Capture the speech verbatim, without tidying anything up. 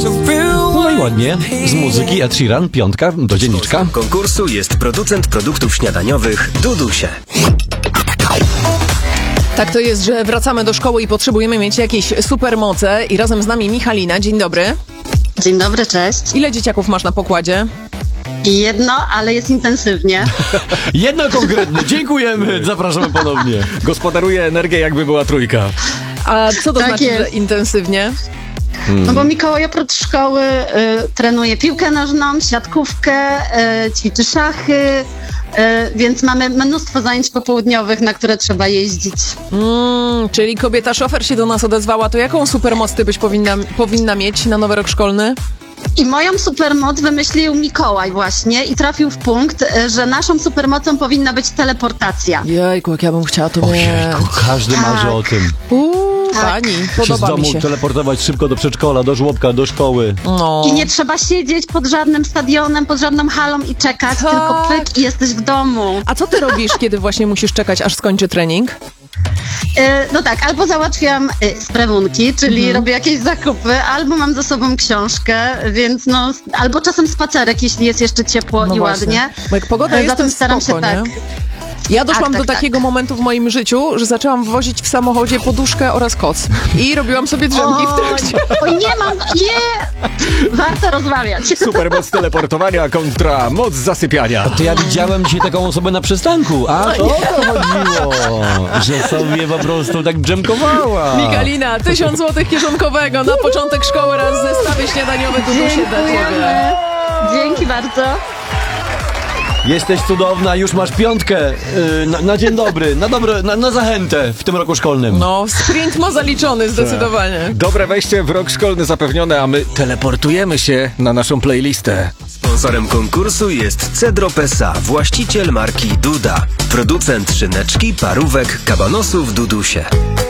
No i ładnie. Z muzyki Ed Sheeran, piątka do dzienniczka. Konkursu jest producent produktów śniadaniowych Dudusie. Tak to jest, że wracamy do szkoły i potrzebujemy mieć jakieś supermoce i razem z nami Michalina. Dzień dobry. Dzień dobry, cześć. Ile dzieciaków masz na pokładzie? Jedno, ale jest intensywnie. Jedno konkretne. Dziękujemy. Zapraszamy ponownie. Gospodaruje energię, jakby była trójka. A co to Tak znaczy, jest. że intensywnie? No bo Mikołaj oprócz szkoły y, trenuje piłkę nożną, siatkówkę, y, ćwiczy szachy, y, więc mamy mnóstwo zajęć popołudniowych, na które trzeba jeździć. Mm, czyli kobieta szofer się do nas odezwała. To jaką supermoc ty byś powinna, powinna mieć na nowy rok szkolny? I moją supermoc wymyślił Mikołaj właśnie i trafił w punkt, y, że naszą supermocą powinna być teleportacja. Jejku, jak ja bym chciała to mieć. Ojejku, każdy Tak. marzy o tym. Uuu, Tak. pani, Się z podoba domu mi się. teleportować szybko do przedszkola, do żłobka, do szkoły. No. I nie trzeba siedzieć pod żadnym stadionem, pod żadną halą i czekać, Tak. tylko pyk i jesteś w domu. A co ty robisz, kiedy właśnie musisz czekać, aż skończy trening? E, No tak, albo załatwiam e, sprawunki, czyli robię jakieś zakupy, albo mam ze sobą książkę, więc no, albo czasem spacerek, jeśli jest jeszcze ciepło No i właśnie. ładnie. Bo jak pogoda E, jest, to Zatem jest staram spoko, się tak. nie? Ja doszłam Tak, do tak, takiego momentu w moim życiu, że zaczęłam wozić w samochodzie poduszkę oraz koc. I robiłam sobie drzemki w trakcie. Oj, oj, nie mam, nie! Warto rozmawiać. Super moc teleportowania kontra moc zasypiania. To ja widziałem dzisiaj taką osobę na przystanku. A to o to chodziło, że sobie po prostu tak dżemkowała. Michalina, tysiąc złotych kieszonkowego na początek szkoły raz zestawy śniadaniowe Dudusie dla ciebie. Dziękujemy. Dzięki bardzo. Jesteś cudowna, już masz piątkę yy, na, na dzień dobry, na, dobre, na, na zachętę w tym roku szkolnym. No, sprint ma zaliczony zdecydowanie. Dobre wejście w rok szkolny zapewnione, a my teleportujemy się na naszą playlistę. Sponsorem konkursu jest Cedrop S A, właściciel marki Duda. Producent szyneczki, parówek, kabanosów Dudusie.